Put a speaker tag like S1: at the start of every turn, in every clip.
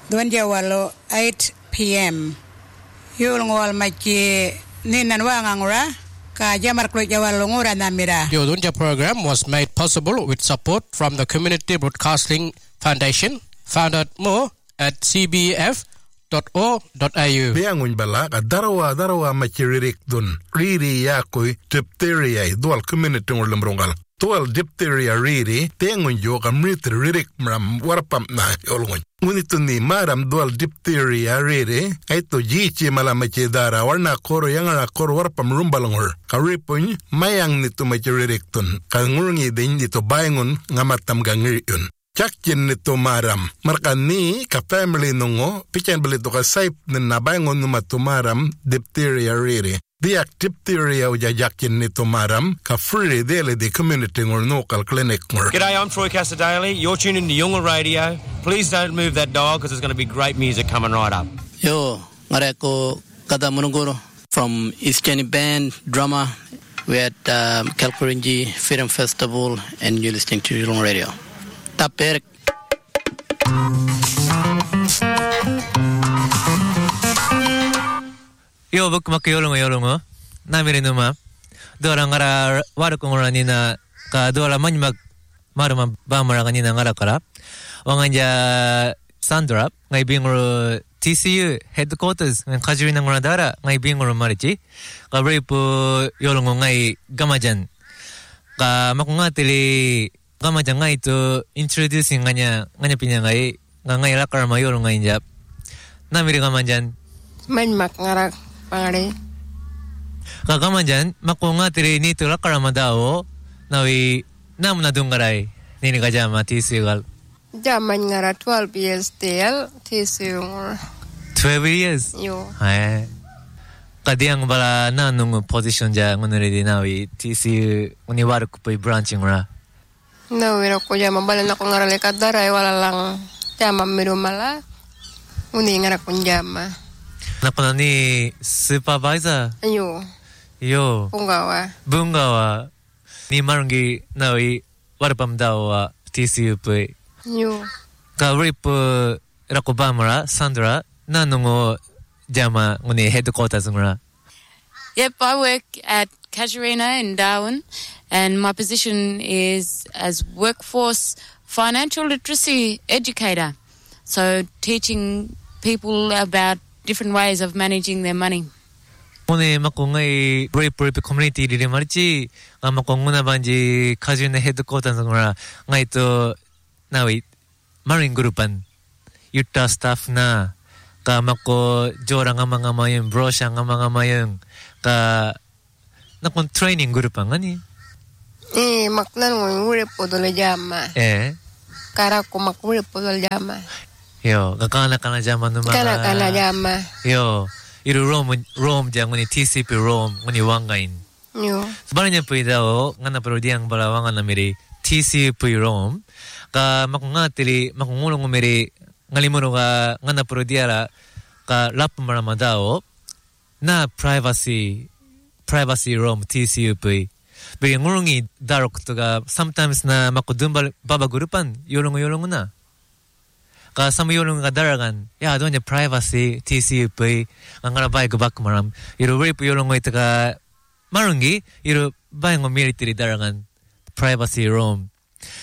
S1: Duan Jawalo 8 p.m. Yulngol machi ninanwangangura ka jamarklo jawalungura namira.
S2: The Odunja program was made possible with support from the Community Broadcasting Foundation. Find out more at cbf.org.au.
S3: Biangun bala ka darawa machiririk dun riri yakoy diphtheria dual community ngurlumrungal. Dual diphtheria riri tengun yo ka ririk mram warpam na yolngun. Ngunito ni maram dual diphtheria riri ay to jichi malamachi dara warna koro yang ala koro warpam rumbalangur. Karipun mayang nito machiririk dun ka ngurungi din nito bayangun ngamatam gangiriyun. Chakkin nito maram. Markani ka family nungo, pichen balito ka saip na bayangon numatumaram diphtheria riri. Diak diphtheria uja jakkin nito maram ka free daily the community or local clinic.
S4: G'day, I'm Troy Casadale. You're tuned into Yunga Radio. Please don't move that dial because there's going to be great music coming right up.
S5: Yo, ngareko kada munuguro from East Jenny Band drama. We're at Kalkurinji Film Festival and you're listening to Yunga Radio. Taperik.
S6: Yo bookmark yolongo namire numa dora ngara waru ngora nina ka dora manyak marama bamara kanina ngara kara wanganja Sandra ngai bingro TCU headquarters kajurina ngora dara ngai bingro marichi ka brepo yolongo ngai gamajan ka makungatili gamajan ngai to introducing nganya pinya ngai lakar mayor ngai jap namire gamajan
S7: manyak ngara pangari
S6: kagamanjan makunga tiri ni tu lakar madao nawi namna dungarai nini kajama tisigal
S7: jaman ngara 12 years tel tisiu
S6: 12 years
S7: yo
S6: hai kadiang bala nanung position ja ngunere di nawi tisiu uni waruk poi branching ra
S7: nawi ko jama bala na ko ngara lekat darai wala lang jama mirumala uni ngara kunjama
S6: Nakona ni supervisor. Yo. Bungawa. Ni marungi nawi warpam dawa TCU pui.
S7: Yo.
S6: Ka ripo rakobamara Sandra nanungo jama nguni headquarters ngura.
S8: Yep, I work at Casuarina in Darwin and my position is as workforce financial literacy educator. So teaching people about different ways of managing their money.
S6: One makungai brave community di marchi makunguna banji Casuarina headquarters ngora ngai to nawi marine groupan Utah staff na ka mako jora nga mayung brosha nga mayung ka nakon training groupan ngani
S7: maknan ngure podole jama kara ko makure podole jama
S6: yo kana jama numa
S7: kana jama
S6: yo iru Rome janguni TCP Rome ngani wangain
S7: yo
S6: sebenarnya pidao ngana perodiang balawangan namiri TCP Rome ka makungatili makungulong miri ngalimuro ka ngana perodiara ka lap maramadao na privacy Rome TCP beri ngulungi darok to ka sometimes na makudumbal baba gurupan yolong na ka sama yolong ka daragan ya donya privacy TCP ngara bai gubak maram iru rip yolong ito ka marungi iru bai ngo military daragan privacy Rome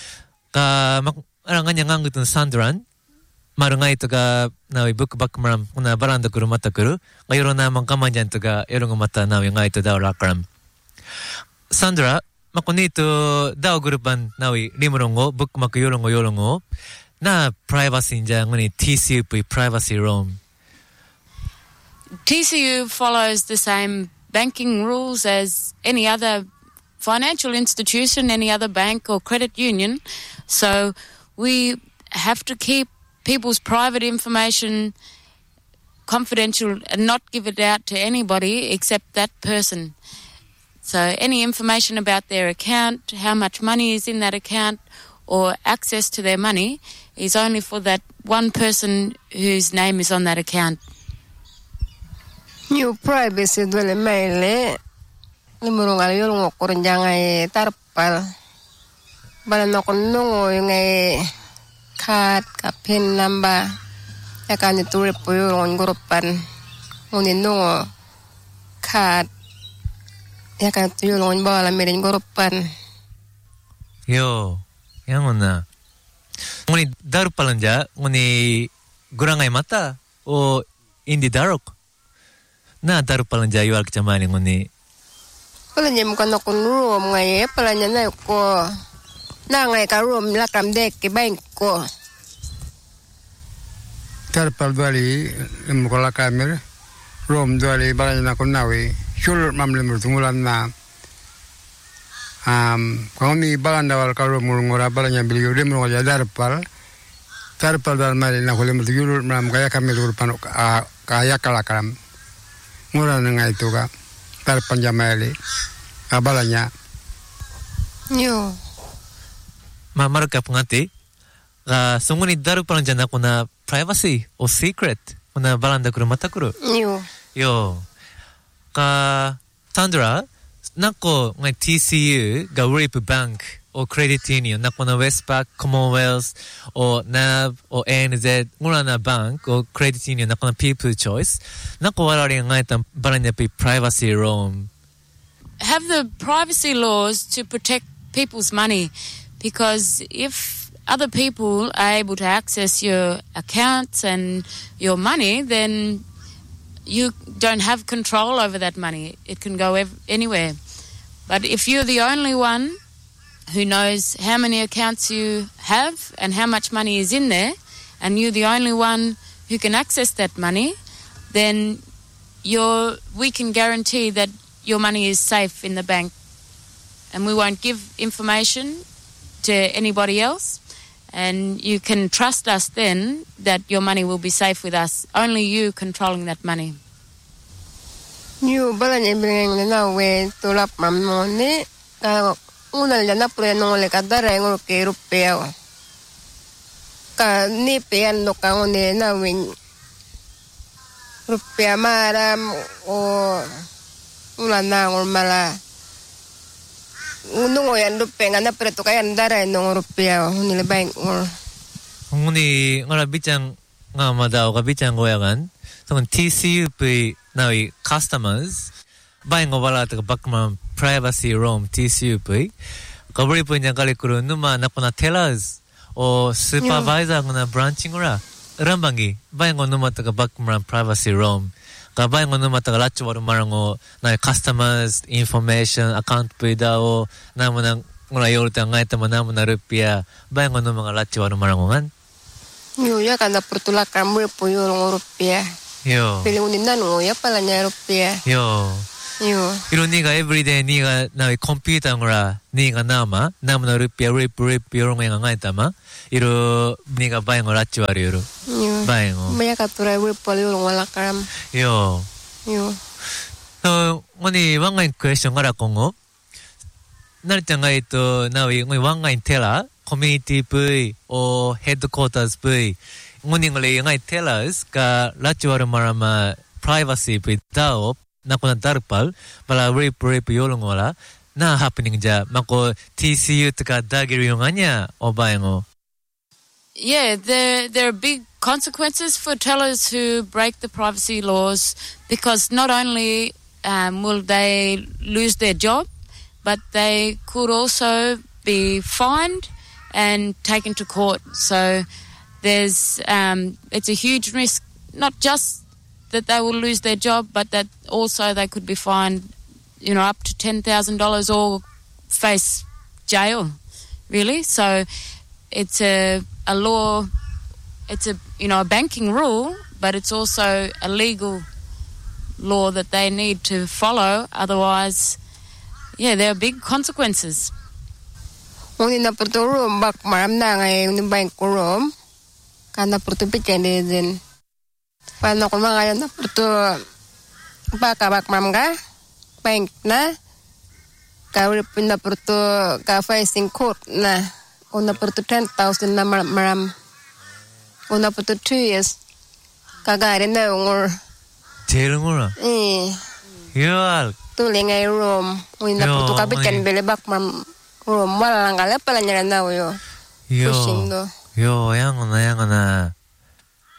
S6: ka aranganya ngangutun Sandran marunga ito ka nawi bukbak maram kuna baranda kuru mata kuru ngayro na mangkamanjan to ka yolong mata nawi nga ito daw lakram Sandra makunito daw grupan nawi limurongo bukmak yolongo na privacy nja ngani TCU privacy Rome.
S8: TCU follows the same banking rules as any other financial institution, any other bank or credit union. So we have to keep people's private information confidential and not give it out to anybody except that person. So any information about their account, how much money is in that account, or access to their money is only for that one person whose name is on that account.
S7: New privacy dole maile limurungal yolong okoron jangai tarpal bala nokon nungo ngai card ka pin number Yakan itu repuyurong gurupan unin nungo kad yakan itu yulong bala mirin gurupan
S6: yo yang mana ngoni daru palanja ngoni gurangai mata o indi darok na daru palanja yual kecamani ngoni
S7: palanya mukan aku room ngai palanya na ko na ngai ka room lakam dek ke bank ko
S9: Tarpal dwali mukola kamera rom dwali balanya ko nawi shul mamle murtungulan na kami balanda wal karo murungora balanya bilio demo ya tarpal dal mari na kole murtugul mam kaya kami dur panok kaya kalakam mura nga itu ka tarpan jamali balanya
S7: yo
S6: mamar ka pangati sunguni daru palanja na kuna privacy or secret una balanda kuru mata kuru yo ka Sandra nako ngai TCU ga Rape Bank or Credit Union nako na Westpac Commonwealth or NAB or ANZ ngura na bank or Credit Union nako na People Choice nako warari ngai tam balanda pi privacy roam
S8: have the privacy laws to protect people's money, because if other people are able to access your accounts and your money, then you don't have control over that money. It can go anywhere. But if you're the only one who knows how many accounts you have and how much money is in there, and you're the only one who can access that money, then we can guarantee that your money is safe in the bank. And we won't give information to anybody else. And you can trust us then that your money will be safe with us. Only you controlling that money.
S7: You balanya bilang na we tulap mamone ka unal na pre no le kadara ngor ke rupeo. Ka ni pean no ka one na we rupea maram o ulana ngor mala. Unong yan rupeng na pre to kaya ndara no rupeo ni le bank ngor.
S6: ngoni ngara bichang nga madao ka bichang goyagan so TCUP now customers buying over the backman privacy roam TCUP kabri punya kali kuru numa nakuna tellers o supervisor ngona branching ora rambangi buying on numa the backman privacy roam ka buying on numa the lachu waru marango na customers information account pida o namuna ngora yorta ngai tama namuna rupia buying on numa lachu waru marangongan
S7: yo ya kana portula kamu puyo rupia
S6: yo
S7: pili uninnan ya palanya rupia
S6: yo 이런 니가 everyday 니가 나의 컴퓨터랑 니가 남나 루피아 이런 거 ngaitama 이로 니가 바잉 걸 아치 와리로 바잉
S7: 뭐야 가토라 루피아 이런 거 라카람
S6: 요 오니 왕가인 question 가라 공고 날짱가 또 나위 왕가인 테라 community V or headquarters V 오니 걸에 ngai tellers ka 라치와르 마라마 privacy V 다오 nakuna darpal bala rape yolongola na happening ja mako TCU tka dagiri nganya obaengo
S8: yeah there are big consequences for tellers who break the privacy laws, because not only will they lose their job, but they could also be fined and taken to court. So there's it's a huge risk, not just that they will lose their job, but that also they could be fined, up to $10,000 or face jail, really. So it's a law, it's a banking rule, but it's also a legal law that they need to follow. Otherwise, there are big consequences.
S7: Uni na porto room bak maram na ngay uni bank room kana porto pikende din. Paano ko mga na porto baka bak maram ka bank na kawri na porto ka facing court na una porto 10,000 na maram una porto 2 years kagari na ngor
S6: 제일 ngora yoal
S7: tuling ngay room uni na porto ka bikan bele bak maram room wala ngala pala nyala na yo
S6: yo yang ngana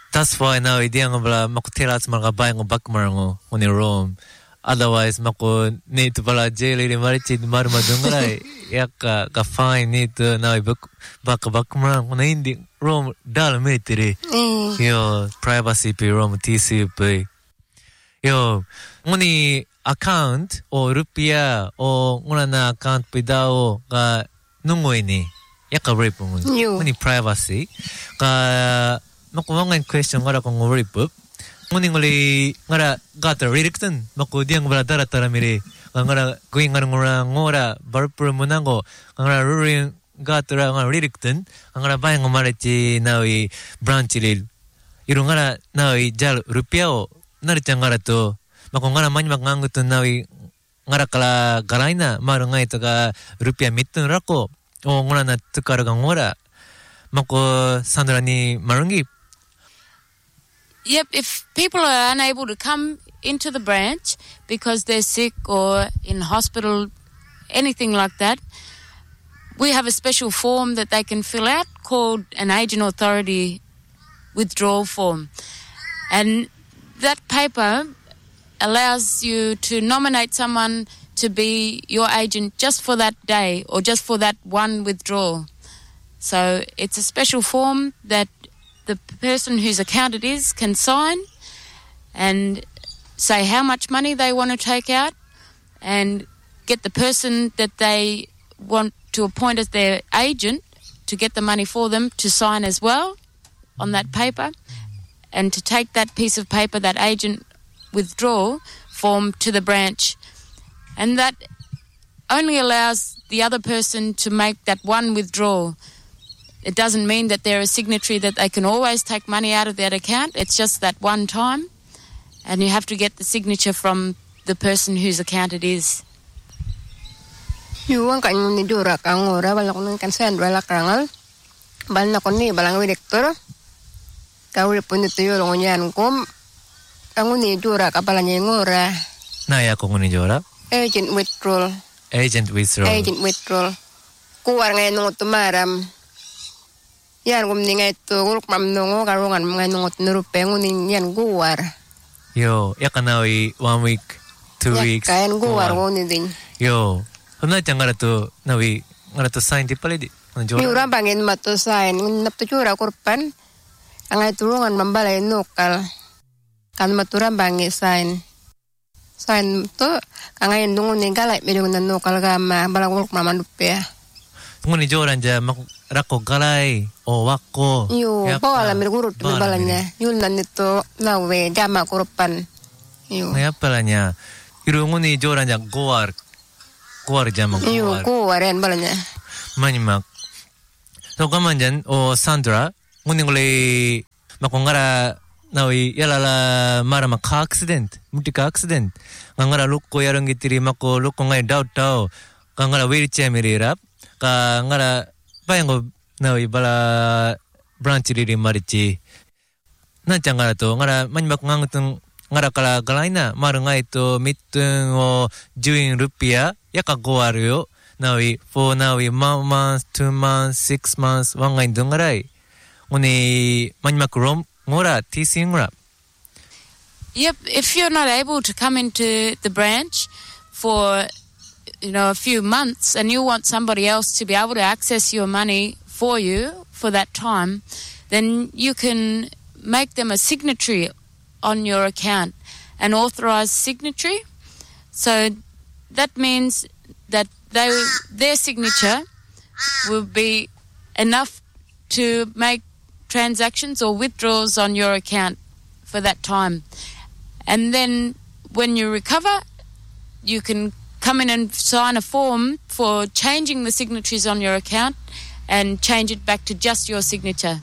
S6: That's why now idea nga bala makutera at mga bayan ng bakmar ngo ni Rome. Otherwise mako need to bala jail ili marichi mar madungray yak ka fine need to now bakmar ngo na hindi Rome dal military. Yo privacy pi Rome TCP. Yo ngoni account o rupiah o nguna na account pidao ka nungoy ni yaka rape ngoni privacy ka makuwangan question ngara kung rape ngoni ngoli ngara gata redicton makudiang bala tara mire ngara going ngora barpur munango ngara ruring gata ngara redicton ngara bayang ngarachi nawi branch lil irungara nawi jal rupiah o naricang ngara to makungara man makangut nawi ngara kala garaina marungai to ka rupiah mitun rako o ngora na tukar ngora mako sandra ni marungi.
S8: Yep, if people are unable to come into the branch because they're sick or in hospital, anything like that, we have a special form that they can fill out called an agent authority withdrawal form. And that paper allows you to nominate someone to be your agent just for that day or just for that one withdrawal. So it's a special form that the person whose account it is can sign and say how much money they want to take out and get the person that they want to appoint as their agent to get the money for them to sign as well on that paper and to take that piece of paper, that agent withdrawal form, to the branch. And that only allows the other person to make that one withdrawal. It doesn't mean that they're a signatory that they can always take money out of that account. It's just that one time. And you have to get the signature from the person whose account it is.
S7: Yuang kan ni dura kang ora bala kun kan sen bala krangal. Bal na kun ni balang direktor. Kau pun itu yo longan kom. Kang ni dura ka bala ngora.
S6: Na ya ko ni dura.
S7: Agent withdrawal.
S6: Agent withdrawal. Kuar ngai nung tumaram. Yan kum ni ngai tu guruk mam nungo karungan ngai nungot nurupe ngunin yan guar. Yo, yakanawi 1 week, 2 weeks.
S7: Kayan guar ngoni din.
S6: Yo, huna changara tu nawi ngara tu sign di paledi.
S7: Yura bangin matu sign nap tu jura kurpan. Angai turungan mambalay nukal. Kan maturan bangi sign. Sign tu kangai nungun ni galay medung na nukal gama balang guruk mamandupe.
S6: Tunggu ni joran ja rako galay o wako.
S7: Yo, bawa la mirgurut balanya. Yun na nito nawe gama kurpan. Yo.
S6: Ngaya palanya. Irungu ni joran ja goar jama goar.
S7: Yo, goaren balanya.
S6: Manimak. So gaman jan o Sandra nguni ngole makongara nawi yalala marama ka accident mutika accident ngara lukko yarang gitiri mako lukko ngai doubt ngara wheelchair mirap ka ngara bayango nawi bala branch riri marichi na changara to ngara manmak ngangtung ngara kala galaina marungai to mittung o juing rupiah yaka goaru nawi for nawi months 2 months 6 months wangai dungarai uni manmak rom ngora tisingura.
S8: Yep, if you're not able to come into the branch for a few months and you want somebody else to be able to access your money for you for that time, then you can make them a signatory on your account, an authorized signatory. So that means that their signature will be enough to make transactions or withdrawals on your account for that time. And then when you recover, you can come in and sign a form for changing the signatories on your account and change it back to just your signature.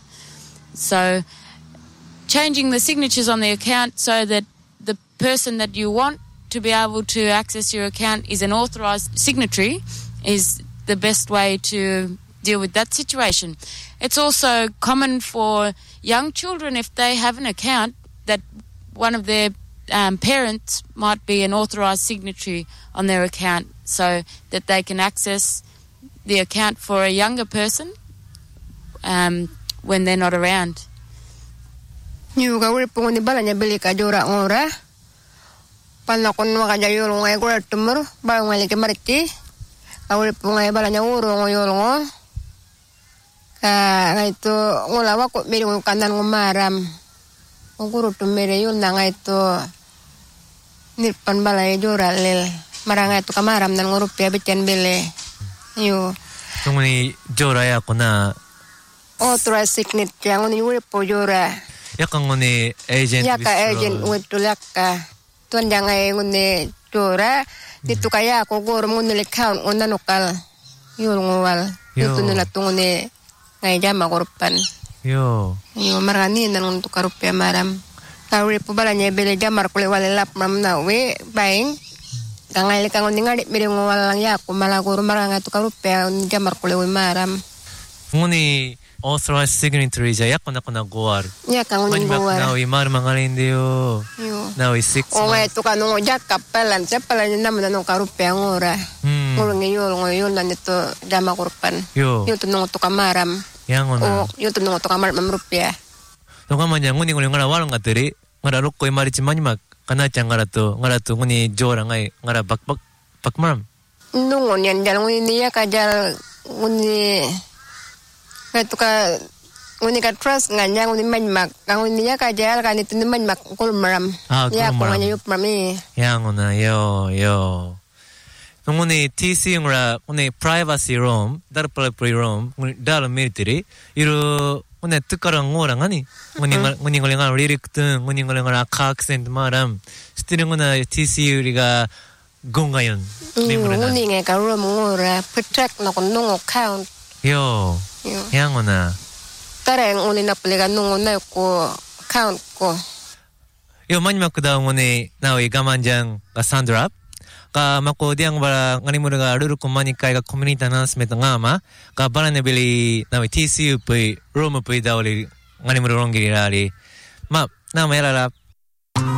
S8: So changing the signatures on the account so that the person that you want to be able to access your account is an authorized signatory is the best way to deal with that situation. It's also common for young children, if they have an account, that one of their parents might be an authorized signatory on their account so that they can access the account for a younger person when they're not around.
S7: Nyuga uri pungo ni balanya beli ka jora ngora. Panakon wakaja yolong ay kura tumur ba ngali ke marti. Uri pungo ay balanya uro ngoyolong. Ka ngaito ngola wako miri kanan ngomaram. Nguru tumere yul na ngaito nirpan balay jora lel. Maranga itu kamaram nan ngurupia beten bele. Yo.
S6: Tunguni jora ya kuna
S7: authorized signature yang uni uri po jora.
S6: 약간 오늘 에이전트
S7: Yaka agent wetulaka tuan jangai ngune jora ditu kaya ko gor ngune account nguna lokal yul ngwal itu nila tungune ngai jama korpan yo marani nan untuk karupiah maram kawri po balanya bele jamar kule wale lap mam na we baing kangai le kangon ngadi mere ngwal lang ya ko malagor maranga to karupiah jamar kule we maram
S6: ngune authorized signatory ja 약간 고알
S7: 약간 고알
S6: now 이말 망하는데요 now is 6
S7: months to kanong jakap pelan sepelan naman nang karupiah ngora ngurang yul na nito jama korpan yo tunong to kamaram
S6: yang ona
S7: yo tunong to kamar mamrupiah
S6: to kamanya nguni ngara walang ateri ngara rokko imari chimanyimak kana changara to nguni jora ngai ngara bakmaram
S7: nungon yan jal nguni niya kajal nguni Katuka nguni ka trust nganya nguni manmak nguni niya kajal kan itu manmak kulmaram ya ko nganya yup mami
S6: yang ona yo nguni TC ngura nguni privacy room dar play room dar military iru nguni tukara ngora ngani nguni ngolenga lyric 등 nguni ngolenga accent maram still nguna TC 우리가 공가연
S7: nguni nge ka room ngora protect na kon nung account
S6: yo yang ona
S7: tareng nguni na paligan nung na ko account ko
S6: yo mañimak daw nguni nawi gamanjang Cassandra ka mako diang bara nganimura ruru kumani kai ga community announcement ngama ka barane bili nawi TCU pi room pi dawli nganimura rongiri rali ma nama yala